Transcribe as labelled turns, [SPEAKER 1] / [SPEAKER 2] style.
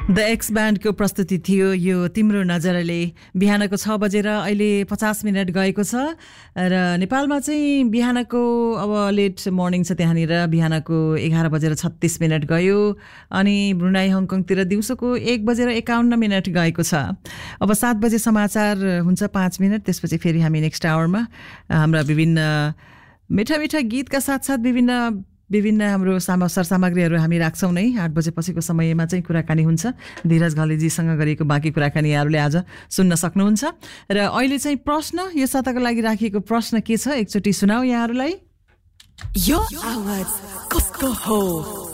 [SPEAKER 1] The x ब्यान्डको प्रस्तुति थियो यो तिम्रो नजरले। बिहानको 6 बजेर अहिले 50 मिनट गएको छ र नेपालमा चाहिँ बिहानको अब लेट मर्निङ छ, त्यहाँनिर बिहानको 11 बजेर 36 मिनट गयो अनि ब्रुनाई हङकङतिर दिउँसोको 1 बजेर 51 मिनट गएको छ। अब 7 बजे समाचार हुन्छ 5 मिनट, त्यसपछि फेरि हामी नेक्स्ट आवरमा हाम्रा विभिन्न मिठा मिठा गीतका साथसाथ विभिन्न हाम्रो सरसामग्रीहरू हामी राख्छौँ नै। 8 बजेपछिको समयमा चाहिँ कुराकानी हुन्छ। धीरज घलेजीसँग गरेको बाँकी कुराकानी यहाँहरूले आज सुन्न सक्नुहुन्छ। र अहिले चाहिँ प्रश्न, यो साताको लागि राखिएको प्रश्न के छ एकचोटि सुनाऊ यहाँहरूलाई।
[SPEAKER 2] यो आवाज कसको हो?